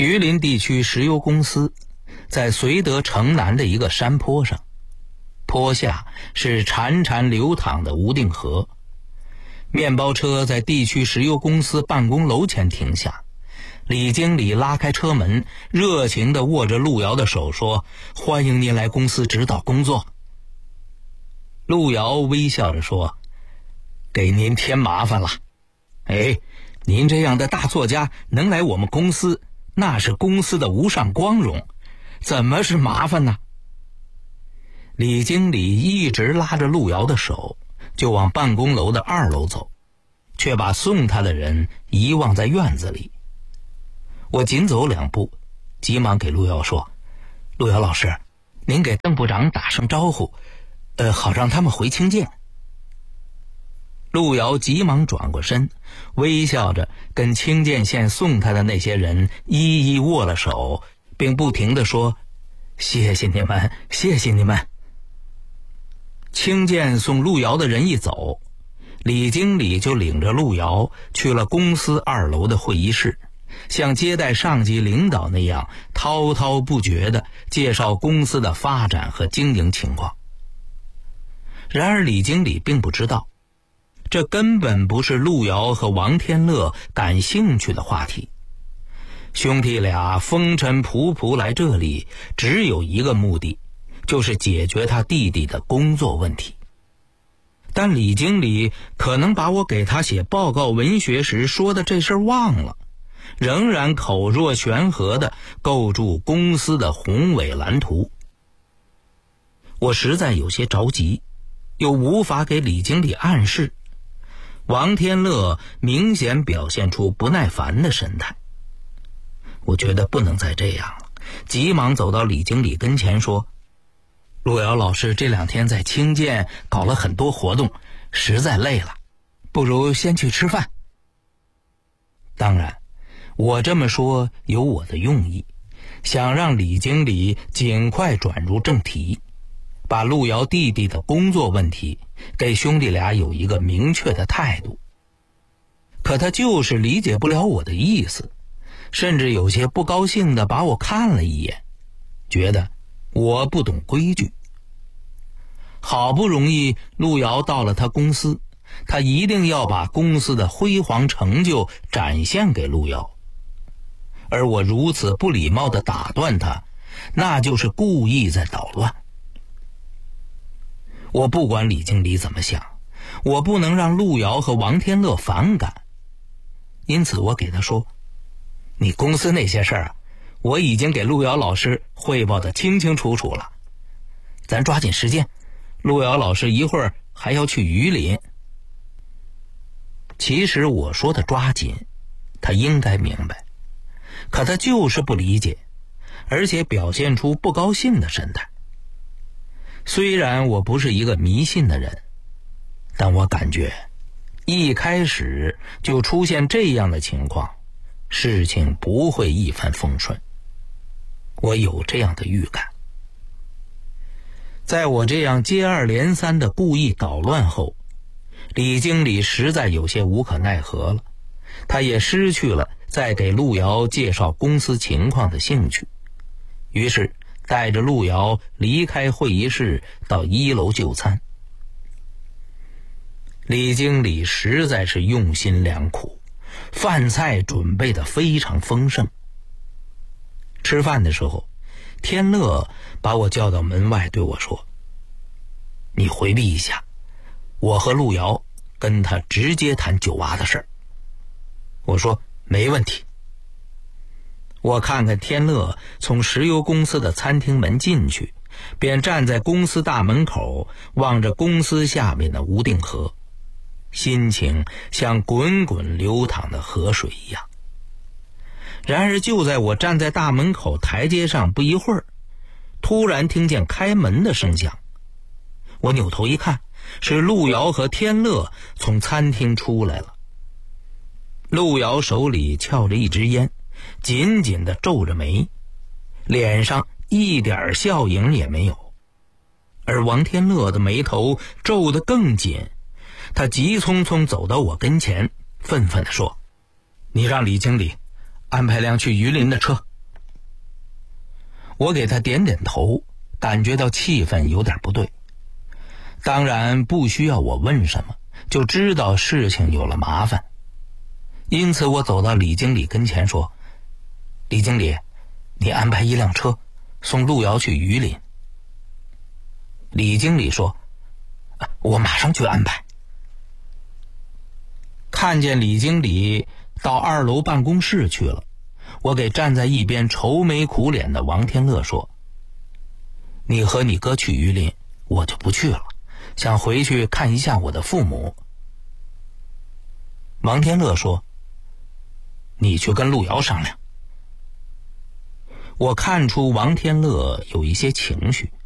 榆林地区石油公司在绥德城南的一个山坡上，坡下是潺潺流淌的无定河。面包车在地区石油公司办公楼前停下，李经理拉开车门，热情地握着陆遥的手说：“欢迎您来公司指导工作。”陆遥微笑着说：“给您添麻烦了。哎，您这样的大作家能来我们公司，那是公司的无上光荣，怎么是麻烦呢？”李经理一直拉着陆遥的手，就往办公楼的2楼走，却把送他的人遗忘在院子里。我紧走2步，急忙给陆遥说：“陆遥老师，您给邓部长打声招呼，好让他们回清涧。”陆遥急忙转过身，微笑着跟清涧县送他的那些人一一握了手，并不停地说：“谢谢你们，谢谢你们。”清涧送陆遥的人一走，李经理就领着陆遥去了公司2楼的会议室，像接待上级领导那样滔滔不绝地介绍公司的发展和经营情况。然而李经理并不知道，这根本不是陆遥和王天乐感兴趣的话题。兄弟俩风尘仆仆来这里，只有一个目的，就是解决他弟弟的工作问题。但李经理可能把我给他写报告文学时说的这事儿忘了，仍然口若悬河地构筑公司的宏伟蓝图。我实在有些着急，又无法给李经理暗示。王天乐明显表现出不耐烦的神态。我觉得不能再这样了，急忙走到李经理跟前说：“陆遥老师这2天在清涧搞了很多活动，实在累了，不如先去吃饭。”当然，我这么说有我的用意，想让李经理尽快转入正题，把陆遥弟弟的工作问题给兄弟俩有一个明确的态度。可他就是理解不了我的意思，甚至有些不高兴地把我看了一眼，觉得我不懂规矩。好不容易陆遥到了他公司，他一定要把公司的辉煌成就展现给陆遥，而我如此不礼貌地打断他，那就是故意在捣乱。我不管李经理怎么想，我不能让陆遥和王天乐反感，因此我给他说：“你公司那些事儿啊，我已经给陆遥老师汇报得清清楚楚了，咱抓紧时间，陆遥老师一会儿还要去榆林。”其实我说的抓紧，他应该明白，可他就是不理解，而且表现出不高兴的神态。虽然我不是一个迷信的人，但我感觉一开始就出现这样的情况，事情不会一帆风顺。我有这样的预感。在我这样接二连三的故意捣乱后，李经理实在有些无可奈何了，他也失去了再给陆遥介绍公司情况的兴趣，于是带着陆遥离开会议室到1楼就餐。李经理实在是用心良苦，饭菜准备得非常丰盛。吃饭的时候，天乐把我叫到门外对我说：“你回避一下，我和陆遥跟他直接谈酒娃的事儿。”我说：“没问题。”我看看天乐从石油公司的餐厅门进去，便站在公司大门口望着公司下面的无定河，心情像滚滚流淌的河水一样。然而就在我站在大门口台阶上不一会儿，突然听见开门的声响。我扭头一看，是陆遥和天乐从餐厅出来了。陆遥手里翘着一支烟，紧紧地皱着眉，脸上一点笑影也没有。而王天乐的眉头皱得更紧，他急匆匆走到我跟前，愤愤地说：“你让李经理安排辆去榆林的车， 我给他点点头，感觉到气氛有点不对。当然不需要我问什么，就知道事情有了麻烦。因此我走到李经理跟前说：李经理，你安排一辆车送路遥去榆林。李经理说：我马上去安排。看见李经理到2楼办公室去了，我给站在一边愁眉苦脸的王天乐说：你和你哥去榆林，我就不去了，想回去看一下我的父母。王天乐说：你去跟路遥商量。我看出王天乐有一些情绪，